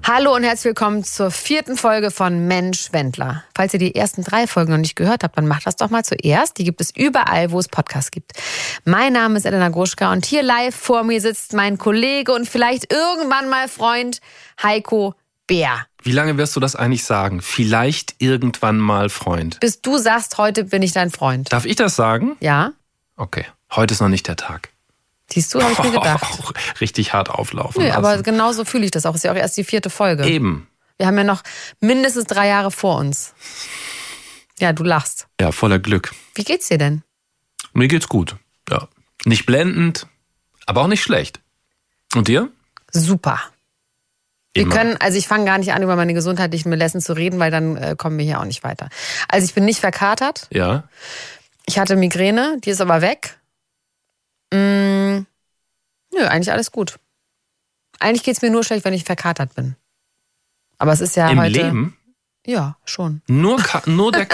Hallo und herzlich willkommen zur 4. Folge von Mensch Wendler. Falls ihr die ersten 3 Folgen noch nicht gehört habt, dann macht das doch mal zuerst. Die gibt es überall, wo es Podcasts gibt. Mein Name ist Elena Gruschka und hier live vor mir sitzt mein Kollege und vielleicht irgendwann mal Freund Heiko Bär. Wie lange wirst du das eigentlich sagen? Vielleicht irgendwann mal Freund. Bis du sagst, heute bin ich dein Freund. Darf ich das sagen? Ja. Okay, heute ist noch nicht der Tag. Siehst du, habe ich mir gedacht. Auch richtig hart auflaufen Nö, lassen. aber genauso fühle ich das auch. Ist ja auch erst die 4. Folge. Eben. Wir haben ja noch mindestens 3 Jahre vor uns. Ja, du lachst. Ja, voller Glück. Wie geht's dir denn? Mir geht's gut. Ja. Nicht blendend, aber auch nicht schlecht. Und dir? Super. Wir Immer. können, also ich fange gar nicht an, über meine gesundheitlichen Melessen zu reden, weil dann kommen wir hier auch nicht weiter. Also ich bin nicht verkatert. Ja. Ich hatte Migräne, die ist aber weg. Nö, eigentlich alles gut. Eigentlich geht's mir nur schlecht, wenn ich verkatert bin. Aber es ist ja Im heute... Leben? Ja, schon. Nur der